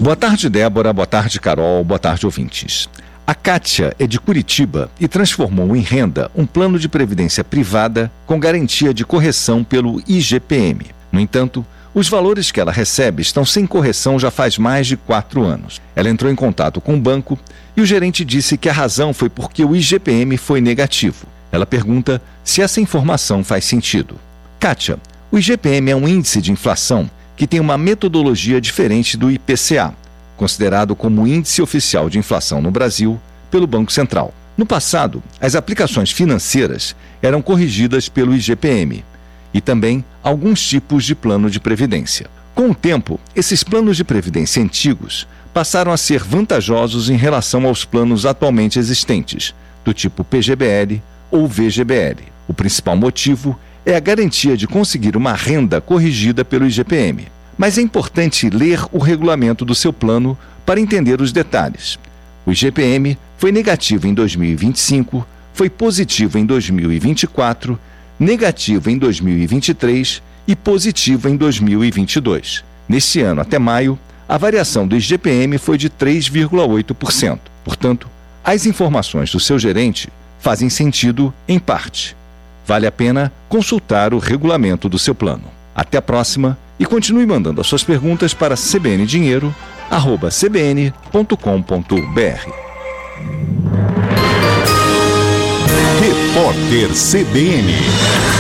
Boa tarde, Débora. Boa tarde, Carol. Boa tarde, ouvintes. A Kátia é de Curitiba e transformou em renda um plano de previdência privada com garantia de correção pelo IGPM. No entanto, os valores que ela recebe estão sem correção já faz mais de 4 anos. Ela entrou em contato com o banco e o gerente disse que a razão foi porque o IGPM foi negativo. Ela pergunta se essa informação faz sentido. Kátia, o IGPM é um índice de inflação que tem uma metodologia diferente do IPCA, considerado como índice oficial de inflação no Brasil pelo Banco Central. No passado, as aplicações financeiras eram corrigidas pelo IGPM e também alguns tipos de plano de previdência. Com o tempo, esses planos de previdência antigos passaram a ser vantajosos em relação aos planos atualmente existentes, do tipo PGBL ou VGBL. O principal motivo é a garantia de conseguir uma renda corrigida pelo IGPM. Mas é importante ler o regulamento do seu plano para entender os detalhes. O IGPM foi negativo em 2025, foi positivo em 2024, negativo em 2023 e positivo em 2022. Neste ano, até maio, a variação do IGPM foi de 3,8%. Portanto, as informações do seu gerente fazem sentido em parte. Vale a pena consultar o regulamento do seu plano. Até a próxima e continue mandando as suas perguntas para cbndinheiro@cbn.com.br. Repórter CBN.